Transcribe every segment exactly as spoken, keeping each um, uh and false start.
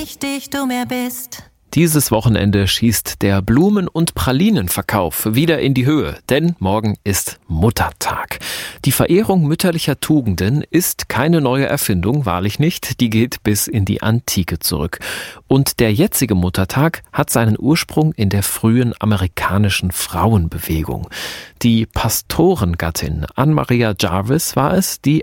wichtig du mir bist. Dieses Wochenende schießt der Blumen- und Pralinenverkauf wieder in die Höhe, denn morgen ist Muttertag. Die Verehrung mütterlicher Tugenden ist keine neue Erfindung, wahrlich nicht, die geht bis in die Antike zurück. Und der jetzige Muttertag hat seinen Ursprung in der frühen amerikanischen Frauenbewegung. Die Pastorengattin Ann-Maria Jarvis war es, die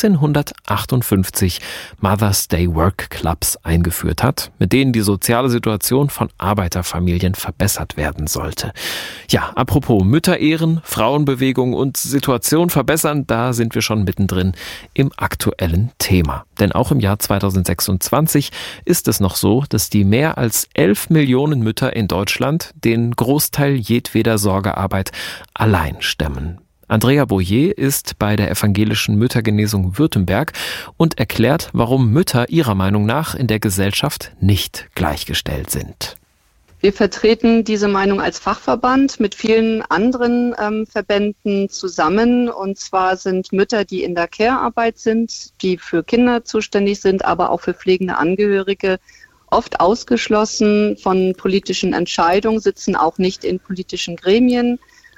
achtzehnhundertachtundfünfzig Mother's Day Work Clubs eingeführt hat, mit denen die soziale Situation von Arbeiterfamilien verbessert werden sollte. Ja, apropos Mütterehren, Frauenbewegung und Situation verbessern, da sind wir schon mittendrin im aktuellen Thema. Denn auch im Jahr zweitausendsechsundzwanzig ist es noch so, dass die mehr als elf Millionen Mütter in Deutschland den Großteil jedweder Sorgearbeit allein stemmen. Andrea Boyer ist bei der Evangelischen Müttergenesung Württemberg und erklärt, warum Mütter ihrer Meinung nach in der Gesellschaft nicht gleichgestellt sind. Wir vertreten diese Meinung als Fachverband mit vielen anderen ähm, Verbänden zusammen. Und zwar sind Mütter, die in der Care-Arbeit sind, die für Kinder zuständig sind, aber auch für pflegende Angehörige, oft ausgeschlossen von politischen Entscheidungen, sitzen auch nicht in politischen Gremien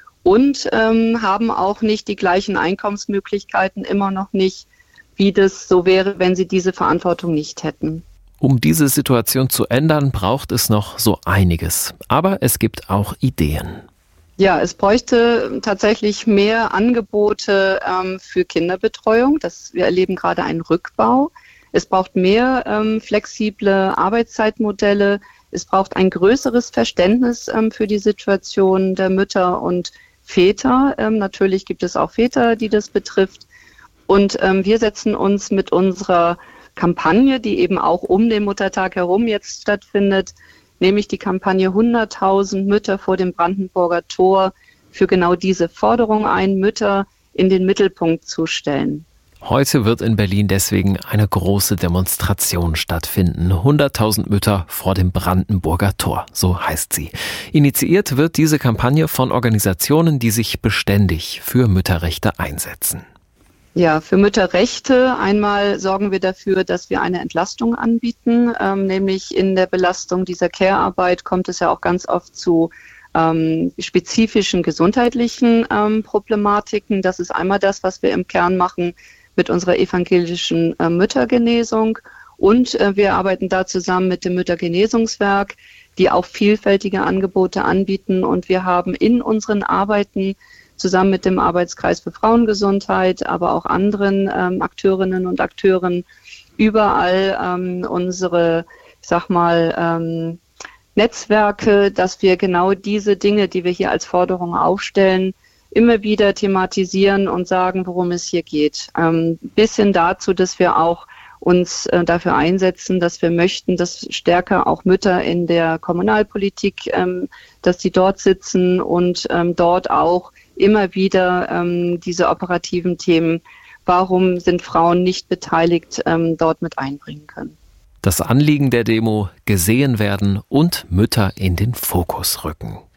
und ähm, haben auch nicht die gleichen Einkommensmöglichkeiten, immer noch nicht, wie das so wäre, wenn sie diese Verantwortung nicht hätten. Um diese Situation zu ändern, braucht es noch so einiges. Aber es gibt auch Ideen. Ja, es bräuchte tatsächlich mehr Angebote ähm, für Kinderbetreuung. Das, wir erleben gerade einen Rückbau. Es braucht mehr ähm, flexible Arbeitszeitmodelle. Es braucht ein größeres Verständnis ähm, für die Situation der Mütter und Väter. Ähm, natürlich gibt es auch Väter, die das betrifft. Und ähm, wir setzen uns mit unserer Kampagne, die eben auch um den Muttertag herum jetzt stattfindet, nämlich die Kampagne hunderttausend Mütter vor dem Brandenburger Tor, für genau diese Forderung ein, Mütter in den Mittelpunkt zu stellen. Heute wird in Berlin deswegen eine große Demonstration stattfinden. hunderttausend Mütter vor dem Brandenburger Tor, so heißt sie. Initiiert wird diese Kampagne von Organisationen, die sich beständig für Mütterrechte einsetzen. Ja, für Mütterrechte einmal sorgen wir dafür, dass wir eine Entlastung anbieten, ähm, nämlich in der Belastung dieser Care-Arbeit kommt es ja auch ganz oft zu ähm, spezifischen gesundheitlichen ähm, Problematiken. Das ist einmal das, was wir im Kern machen mit unserer evangelischen äh, Müttergenesung und äh, wir arbeiten da zusammen mit dem Müttergenesungswerk, die auch vielfältige Angebote anbieten und wir haben in unseren Arbeiten zusammen mit dem Arbeitskreis für Frauengesundheit, aber auch anderen ähm, Akteurinnen und Akteuren überall ähm, unsere, ich sag mal, ähm, Netzwerke, dass wir genau diese Dinge, die wir hier als Forderung aufstellen, immer wieder thematisieren und sagen, worum es hier geht. Ähm, bis hin dazu, dass wir auch uns äh, dafür einsetzen, dass wir möchten, dass stärker auch Mütter in der Kommunalpolitik, ähm, dass sie dort sitzen und ähm, dort auch immer wieder ähm, diese operativen Themen, warum sind Frauen nicht beteiligt, ähm, dort mit einbringen können. Das Anliegen der Demo: gesehen werden und Mütter in den Fokus rücken.